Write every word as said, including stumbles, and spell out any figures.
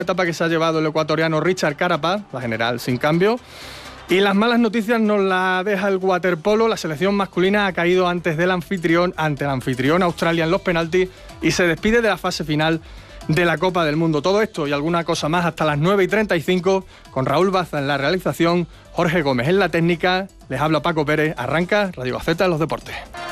etapa que se ha llevado el ecuatoriano Richard Carapaz, la general sin cambio. Y las malas noticias nos las deja el waterpolo. La selección masculina ha caído antes del anfitrión, ante el anfitrión Australia en los penaltis y se despide de la fase final de la Copa del Mundo. Todo esto y alguna cosa más hasta las nueve y treinta y cinco con Raúl Baza en la realización, Jorge Gómez en la técnica. Les habla Paco Pérez. Arranca Radio Gaceta de los Deportes.